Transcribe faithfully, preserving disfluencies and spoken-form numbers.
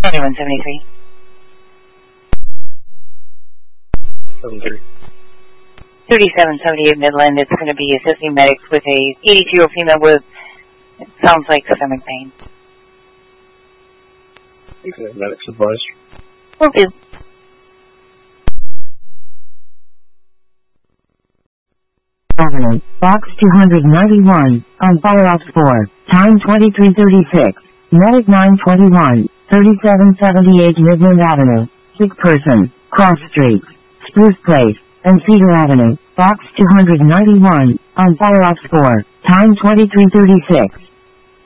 twenty-one seventy-three. seventy-three. thirty-seven seventy-eight Midland. It's going to be assisting medics with a eighty-two-year-old female with, it sounds like, stomach pain. Okay, medics advised. Will do. Avenue, box two ninety-one, on fire ops four, time twenty-three thirty-six, medic nine twenty-one, thirty-seven seventy-eight Midland Avenue, sick person, cross streets, Spruce Place, and Cedar Avenue, box two ninety-one, on fire ops four, time twenty-three thirty-six.